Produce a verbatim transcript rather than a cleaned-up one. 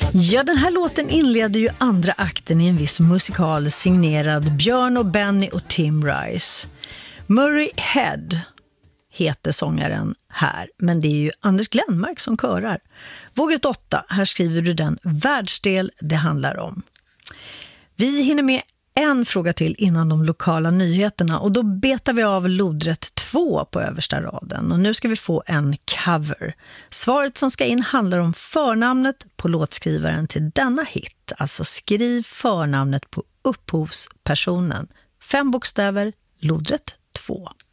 Ja, den här låten inleder ju andra akten i en viss musikal signerad Björn och Benny och Tim Rice. Murray Head heter sångaren här, men det är ju Anders Glenmark som körar. Vågret åtta, här skriver du den världsdel det handlar om. Vi hinner med en fråga till innan de lokala nyheterna och då betar vi av lodrätt två på översta raden. Och nu ska vi få en cover. Svaret som ska in handlar om förnamnet på låtskrivaren till denna hit. Alltså skriv förnamnet på upphovspersonen. Fem bokstäver, lodrätt två.